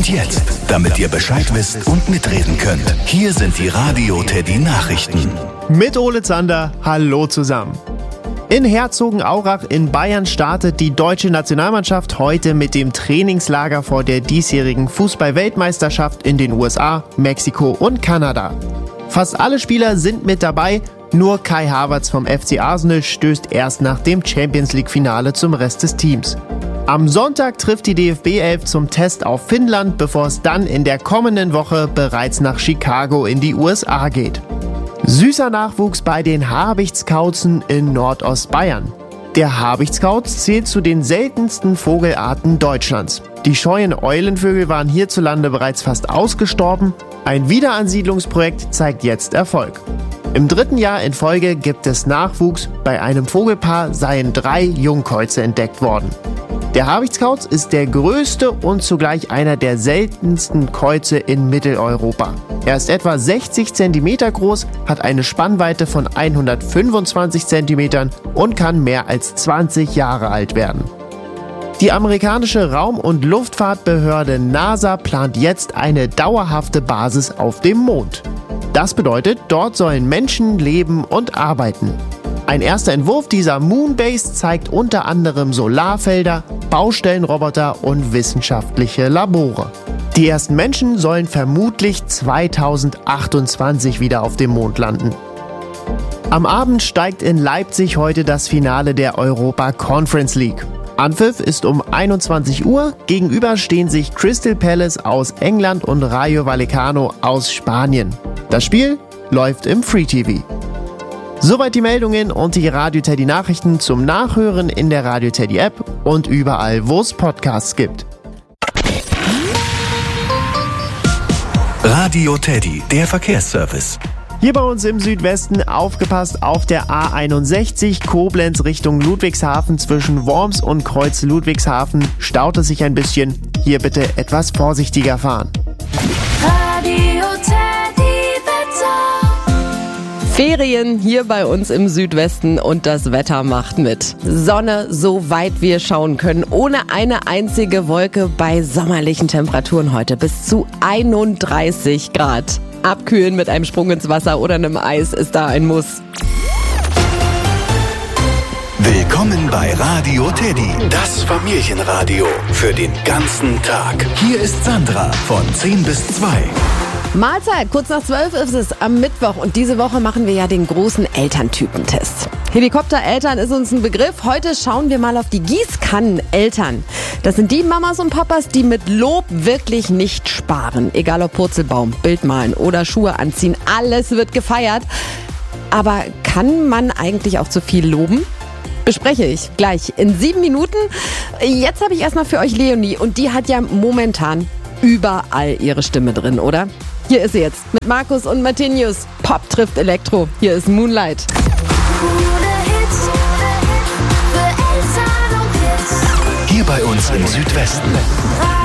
Und jetzt, damit ihr Bescheid wisst und mitreden könnt, hier sind die Radio Teddy Nachrichten. Mit Ole Zander, hallo zusammen. In Herzogenaurach in Bayern startet die deutsche Nationalmannschaft heute mit dem Trainingslager vor der diesjährigen Fußball-Weltmeisterschaft in den USA, Mexiko und Kanada. Fast alle Spieler sind mit dabei, nur Kai Havertz vom FC Arsenal stößt erst nach dem Champions-League-Finale zum Rest des Teams. Am Sonntag trifft die DFB-11 zum Test auf Finnland, bevor es dann in der kommenden Woche bereits nach Chicago in die USA geht. Süßer Nachwuchs bei den Habichtskauzen in Nordostbayern. Der Habichtskauz zählt zu den seltensten Vogelarten Deutschlands. Die scheuen Eulenvögel waren hierzulande bereits fast ausgestorben. Ein Wiederansiedlungsprojekt zeigt jetzt Erfolg. Im 3. Jahr in Folge gibt es Nachwuchs. Bei einem Vogelpaar seien 3 Jungkäuze entdeckt worden. Der Habichtskauz ist der größte und zugleich einer der seltensten Käuze in Mitteleuropa. Er ist etwa 60 cm groß, hat eine Spannweite von 125 cm und kann mehr als 20 Jahre alt werden. Die amerikanische Raum- und Luftfahrtbehörde NASA plant jetzt eine dauerhafte Basis auf dem Mond. Das bedeutet, dort sollen Menschen leben und arbeiten. Ein erster Entwurf dieser Moonbase zeigt unter anderem Solarfelder, Baustellenroboter und wissenschaftliche Labore. Die ersten Menschen sollen vermutlich 2028 wieder auf dem Mond landen. Am Abend steigt in Leipzig heute das Finale der Europa Conference League. Anpfiff ist um 21 Uhr, gegenüber stehen sich Crystal Palace aus England und Rayo Vallecano aus Spanien. Das Spiel läuft im Free TV. Soweit die Meldungen und die Radio Teddy Nachrichten zum Nachhören in der Radio Teddy App und überall, wo es Podcasts gibt. Radio Teddy, der Verkehrsservice. Hier bei uns im Südwesten aufgepasst auf der A61 Koblenz Richtung Ludwigshafen zwischen Worms und Kreuz Ludwigshafen staut es sich ein bisschen. Hier bitte etwas vorsichtiger fahren. Radio Teddy Wetter. Ferien hier bei uns im Südwesten und das Wetter macht mit. Sonne, so weit wir schauen können, ohne eine einzige Wolke bei sommerlichen Temperaturen heute bis zu 31 Grad. Abkühlen mit einem Sprung ins Wasser oder einem Eis ist da ein Muss. Willkommen bei Radio Teddy, das Familienradio für den ganzen Tag. Hier ist Sandra von 10 bis 2. Mahlzeit, kurz nach 12 ist es am Mittwoch und diese Woche machen wir ja den großen Elterntypentest. Helikoptereltern ist uns ein Begriff. Heute schauen wir mal auf die Gießkanneneltern. Das sind die Mamas und Papas, die mit Lob wirklich nicht sparen. Egal ob Purzelbaum, Bild malen oder Schuhe anziehen, alles wird gefeiert. Aber kann man eigentlich auch zu viel loben? Bespreche ich gleich in 7 Minuten. Jetzt habe ich erstmal für euch Leonie und die hat ja momentan überall ihre Stimme drin, oder? Hier ist sie jetzt mit Markus und Martinius. Pop trifft Elektro. Hier ist Moonlight. Hier bei uns im Südwesten.